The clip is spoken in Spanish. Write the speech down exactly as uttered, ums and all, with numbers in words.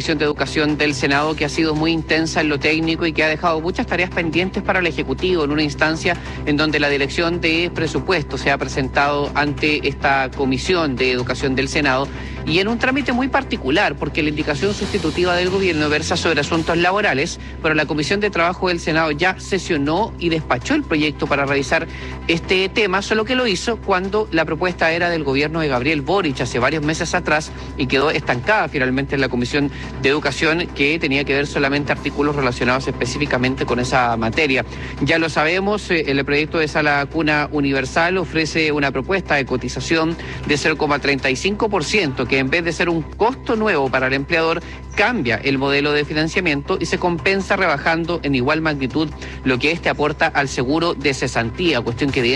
Comisión de Educación del Senado, que ha sido muy intensa en lo técnico y que ha dejado muchas tareas pendientes para el Ejecutivo, en una instancia en donde la Dirección de Presupuesto se ha presentado ante esta Comisión de Educación del Senado, y en un trámite muy particular, porque la indicación sustitutiva del gobierno versa sobre asuntos laborales, pero la Comisión de Trabajo del Senado ya sesionó y despachó el proyecto para revisar este tema, solo que lo hizo cuando la propuesta era del gobierno de Gabriel Boric hace varios meses atrás y quedó estancada finalmente en la Comisión de Educación, que tenía que ver solamente artículos relacionados específicamente con esa materia. Ya lo sabemos, el proyecto de Sala Cuna Universal ofrece una propuesta de cotización de cero coma treinta y cinco por ciento, que en vez de ser un costo nuevo para el empleador, cambia el modelo de financiamiento y se compensa rebajando en igual magnitud lo que éste aporta al seguro de cesantía, cuestión que